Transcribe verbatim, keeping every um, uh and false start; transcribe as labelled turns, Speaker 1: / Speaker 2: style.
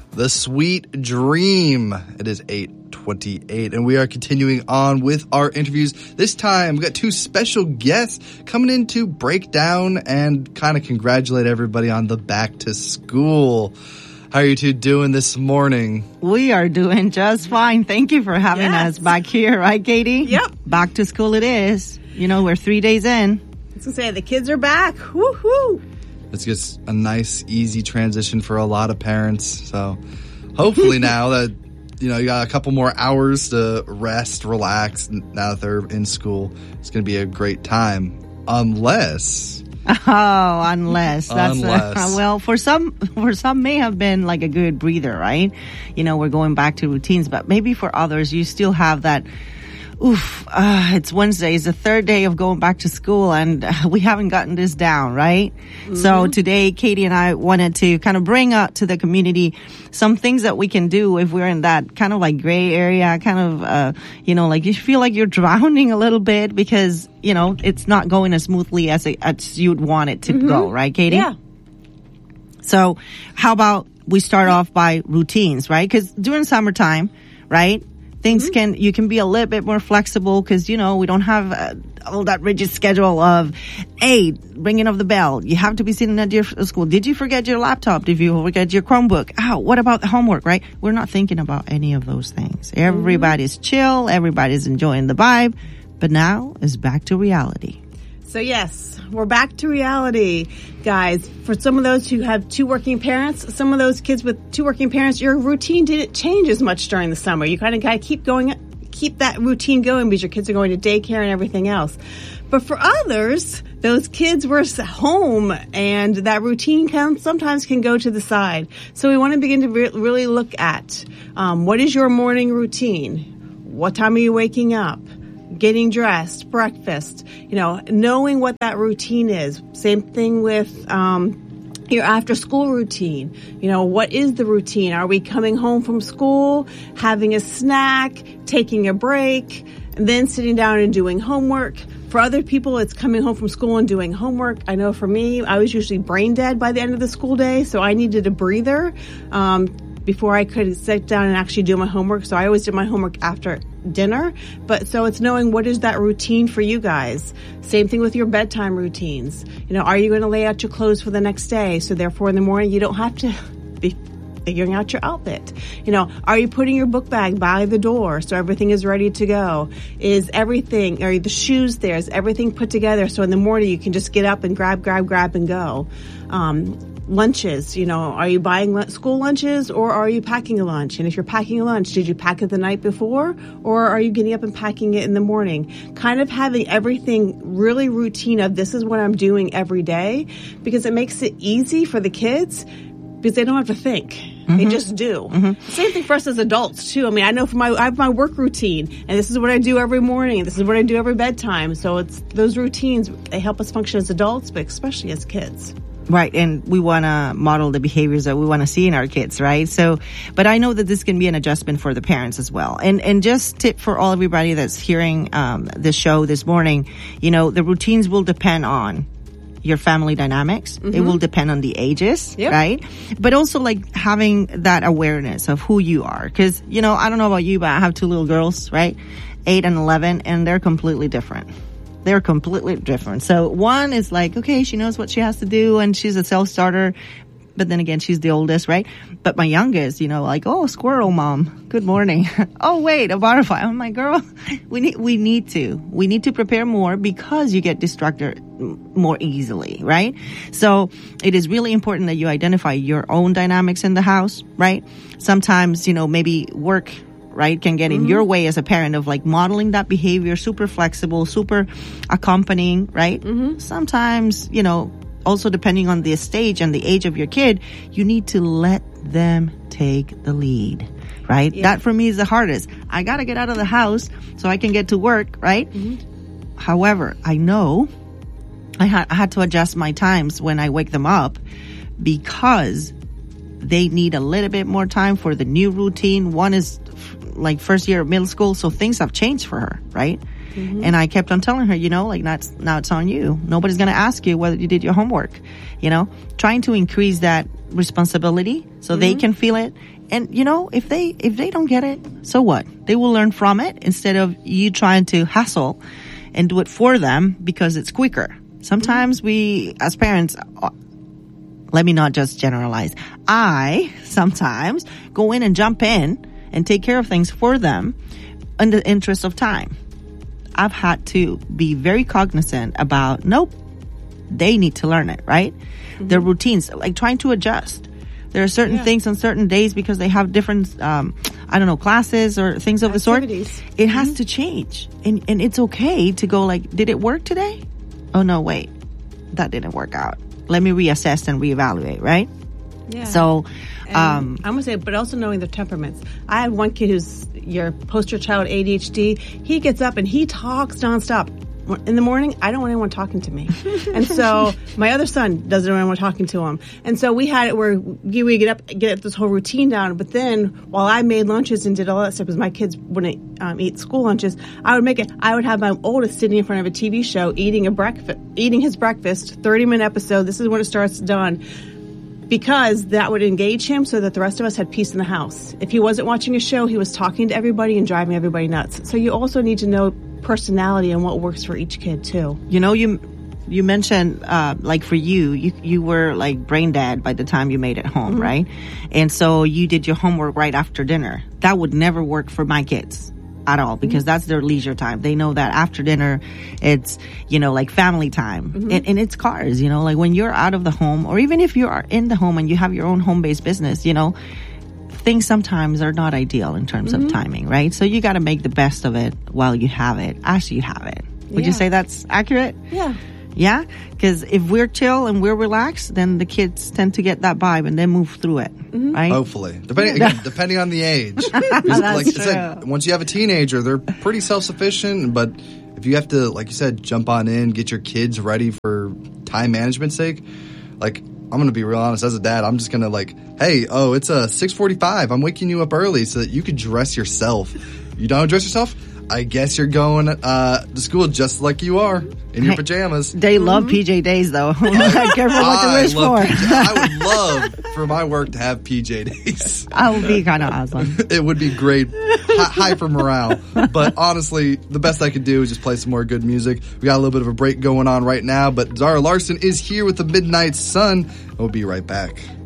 Speaker 1: The Sweet Dream. It is eight twenty-eight, and we are continuing on with our interviews. This time, we got two special guests coming in to break down and kind of congratulate everybody on the back to school. How are you two doing this morning?
Speaker 2: We are doing just fine. Thank you for having
Speaker 3: yes.
Speaker 2: us back here, right, Katie?
Speaker 3: Yep.
Speaker 2: Back to school it is. You know, we're three days in.
Speaker 3: I was going to say, the kids are back. Woo-hoo.
Speaker 1: It's just a nice, easy transition for a lot of parents. So hopefully now that, you know, you got a couple more hours to rest, relax, now that they're in school, it's going to be a great time. Unless...
Speaker 2: Oh, unless that's
Speaker 1: unless.
Speaker 2: Uh, well, for some, for some may have been like a good breather, right? You know, we're going back to routines, but maybe for others, you still have that. Oof, uh, it's Wednesday. It's the third day of going back to school, and uh, we haven't gotten this down, right? Mm-hmm. So today, Katie and I wanted to kind of bring up to the community some things that we can do if we're in that kind of like gray area, kind of, uh, you know, like you feel like you're drowning a little bit because, you know, it's not going as smoothly as, it, as you'd want it to mm-hmm. go, right, Katie?
Speaker 3: Yeah.
Speaker 2: So how about we start off by routines, right? Because during summertime, right? Things mm-hmm. can, you can be a little bit more flexible because, you know, we don't have uh, all that rigid schedule of, hey, ringing of the bell. You have to be sitting at your school. Did you forget your laptop? Did you forget your Chromebook? Oh, what about the homework, right? We're not thinking about any of those things. Everybody's mm-hmm. chill. Everybody's enjoying the vibe. But now it's back to reality.
Speaker 3: So yes, we're back to reality, guys. For some of those who have two working parents, some of those kids with two working parents, your routine didn't change as much during the summer. You kind of got to keep going, keep that routine going because your kids are going to daycare and everything else. But for others, those kids were home and that routine can, sometimes can go to the side. So we want to begin to re- really look at um, what is your morning routine? What time are you waking up? Getting dressed, breakfast, you know, knowing what that routine is. Same thing with um, your after school routine. You know, what is the routine? Are we coming home from school, having a snack, taking a break, and then sitting down and doing homework? For other people, it's coming home from school and doing homework. I know for me, I was usually brain dead by the end of the school day, so I needed a breather um, before I could sit down and actually do my homework. So I always did my homework after dinner. But so it's knowing what is that routine for you guys. Same thing with your bedtime routines. You know, are you going to lay out your clothes for the next day? So therefore in the morning, you don't have to be figuring out your outfit. You know, are you putting your book bag by the door so everything is ready to go? Is everything, are the shoes there? Is everything put together so in the morning you can just get up and grab, grab, grab and go? Um, lunches, you know, are you buying school lunches or are you packing a lunch? And if you're packing a lunch, did you pack it the night before or are you getting up and packing it in the morning? Kind of having everything really routine of this is what I'm doing every day because it makes it easy for the kids because they don't have to think. Mm-hmm. They just do. Mm-hmm. Same thing for us as adults too. I mean, I know for my, I have my work routine and this is what I do every morning. This is what I do every bedtime. So it's those routines, they help us function as adults, but especially as kids.
Speaker 2: Right, and we want to model the behaviors that we want to see in our kids, right? So, but I know that this can be an adjustment for the parents as well. And and just tip for all everybody that's hearing um, the show this morning, you know, the routines will depend on your family dynamics. Mm-hmm. It will depend on the ages, yep. right? But also like having that awareness of who you are. Because, you know, I don't know about you, but I have two little girls, right? eight and eleven, and they're completely different. They're completely different. So one is like, okay, she knows what she has to do and she's a self-starter. But then again, she's the oldest, right? But my youngest, you know, like, oh, squirrel mom. Good morning. Oh, wait, a butterfly. I'm like, girl, we need, we need to, we need to prepare more because you get distracted more easily, right? So it is really important that you identify your own dynamics in the house, right? Sometimes, you know, maybe work right, can get in mm-hmm. your way as a parent of like modeling that behavior, super flexible, super accompanying, right? Mm-hmm. Sometimes, you know, also depending on the stage and the age of your kid, you need to let them take the lead, right? Yeah. That for me is the hardest. I got to get out of the house so I can get to work, right? Mm-hmm. However, I know I, ha- I had to adjust my times when I wake them up because they need a little bit more time for the new routine. One is like first year of middle school, so things have changed for her, right? Mm-hmm. And I kept on telling her, you know, like, that's, now it's on you. Nobody's going to ask you whether you did your homework, you know, trying to increase that responsibility so mm-hmm. they can feel it. And, you know, if they, if they don't get it, so what? They will learn from it instead of you trying to hustle and do it for them because it's quicker. Sometimes we, as parents, let me not just generalize. I sometimes go in and jump in and take care of things for them in the interest of time. I've had to be very cognizant about, nope, they need to learn it, right? Mm-hmm. Their routines, like trying to adjust. There are certain yeah. things on certain days because they have different, um, I don't know, classes or things of
Speaker 3: Activities.
Speaker 2: the sort. It mm-hmm. has to change. And, and it's okay to go like, did it work today? Oh, no, wait, that didn't work out. Let me reassess and reevaluate, right?
Speaker 3: Yeah.
Speaker 2: So,
Speaker 3: and
Speaker 2: um,
Speaker 3: I'm gonna say, but also knowing their temperaments. I have one kid who's your poster child A D H D. He gets up and he talks nonstop. In the morning, I don't want anyone talking to me. And so my other son doesn't want anyone talking to him. And so we had it where we get up, get this whole routine down. But then while I made lunches and did all that stuff, because my kids wouldn't um, eat school lunches, I would make it. I would have my oldest sitting in front of a T V show, eating a breakfast, eating his breakfast, thirty minute episode. This is when it starts, done. Because that would engage him so that the rest of us had peace in the house. If he wasn't watching a show, he was talking to everybody and driving everybody nuts. So you also need to know personality and what works for each kid too.
Speaker 2: You know, you you mentioned uh like for you, you you were like brain dead by the time you made it home, mm-hmm. right? And so you did your homework right after dinner. That would never work for my kids at all because mm-hmm. that's their leisure time. They know that after dinner, it's, you know, like family time. Mm-hmm. And, and it's cars, you know, like when you're out of the home or even if you are in the home and you have your own home-based business, you know, things sometimes are not ideal in terms mm-hmm. of timing, right? So you got to make the best of it while you have it, as you have it. Would
Speaker 3: yeah.
Speaker 2: you say that's accurate?
Speaker 3: Yeah.
Speaker 2: Yeah? Because if we're chill and we're relaxed, then the kids tend to get that vibe and then move through it, mm-hmm. right?
Speaker 1: Hopefully. Depending again, depending on the age.
Speaker 2: That's
Speaker 1: like
Speaker 2: true.
Speaker 1: I said, once you have a teenager, they're pretty self-sufficient, but if you have to, like you said, jump on in, get your kids ready for time management's sake, like, I'm going to be real honest, as a dad, I'm just going to like, hey, oh, it's a six forty-five. I'm waking you up early so that you could dress yourself. You don't dress yourself? I guess you're going uh, to school just like you are, in your pajamas.
Speaker 2: They mm-hmm. love P J days, though. Careful what you wish for.
Speaker 1: P J. I would love for my work to have P J days.
Speaker 2: That would be kind of awesome.
Speaker 1: It would be great. Hi- high for morale. But honestly, the best I could do is just play some more good music. We got a little bit of a break going on right now, but Zara Larsson is here with the Midnight Sun. We'll be right back.